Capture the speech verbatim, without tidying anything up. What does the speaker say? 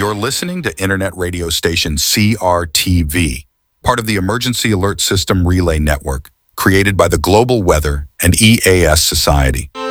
You're listening to internet radio station C R T V, part of the Emergency Alert System Relay Network, created by the Global Weather and E A S Society.